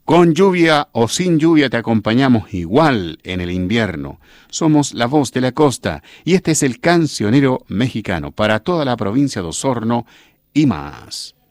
Con lluvia o sin lluvia te acompañamos igual en el invierno. Somos la voz de la costa y este es el cancionero mexicano para toda la provincia de Osorno y más.